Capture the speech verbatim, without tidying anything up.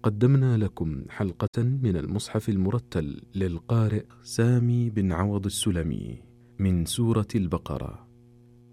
قدمنا لكم حلقة من المصحف المرتل للقارئ سامي بن عوض السلمي من سورة البقرة.